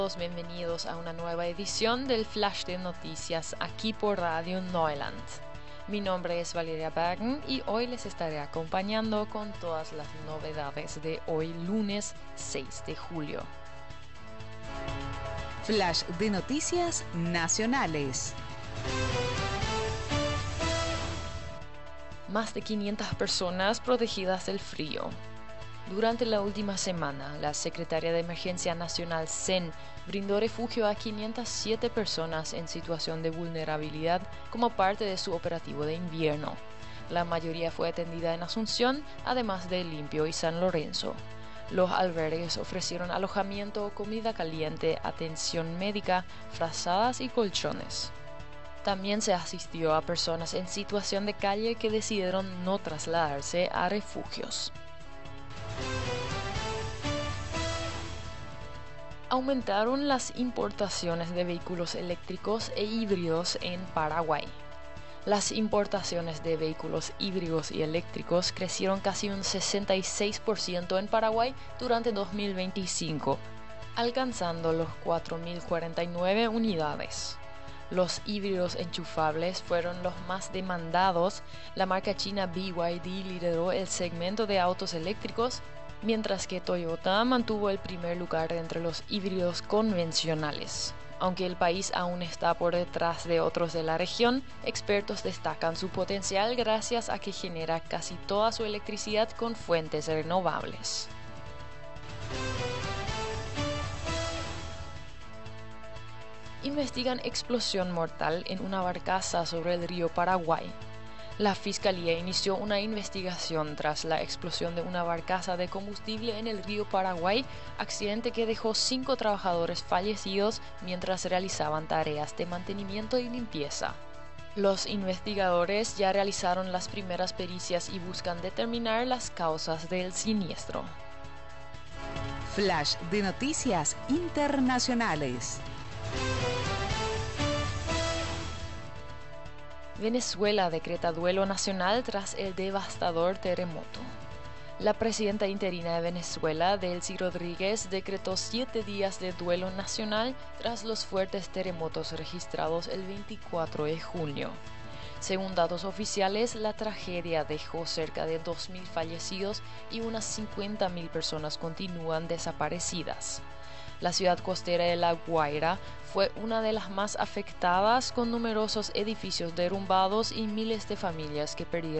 Bienvenidos a una nueva edición del Flash de Noticias aquí por Radio Neuland. Mi nombre es Valeria Bergen y hoy les estaré acompañando con todas las novedades de hoy lunes 6 de julio. Flash de Noticias Nacionales. Más de 500 personas protegidas del frío. Durante la última semana, la Secretaría de Emergencia Nacional CEN brindó refugio a 507 personas en situación de vulnerabilidad como parte de su operativo de invierno. La mayoría fue atendida en Asunción, además de Limpio y San Lorenzo. Los albergues ofrecieron alojamiento, comida caliente, atención médica, frazadas y colchones. También se asistió a personas en situación de calle que decidieron no trasladarse a refugios. Aumentaron las importaciones de vehículos eléctricos e híbridos en Paraguay. Las importaciones de vehículos híbridos y eléctricos crecieron casi un 66% en Paraguay durante 2025, alcanzando los 4.049 unidades. Los híbridos enchufables fueron los más demandados. La marca china BYD lideró el segmento de autos eléctricos, mientras que Toyota mantuvo el primer lugar entre los híbridos convencionales. Aunque el país aún está por detrás de otros de la región, expertos destacan su potencial gracias a que genera casi toda su electricidad con fuentes renovables. Investigan explosión mortal en una barcaza sobre el río Paraguay. La Fiscalía inició una investigación tras la explosión de una barcaza de combustible en el río Paraguay, accidente que dejó 5 trabajadores fallecidos mientras realizaban tareas de mantenimiento y limpieza. Los investigadores ya realizaron las primeras pericias y buscan determinar las causas del siniestro. Flash de Noticias Internacionales. Venezuela decreta duelo nacional tras el devastador terremoto. La presidenta interina de Venezuela, Delcy Rodríguez, decretó 7 días de duelo nacional tras los fuertes terremotos registrados el 24 de junio. Según datos oficiales, la tragedia dejó cerca de 2.000 fallecidos y unas 50.000 personas continúan desaparecidas. La ciudad costera de La Guaira fue una de las más afectadas, con numerosos edificios derrumbados y miles de familias que perdieron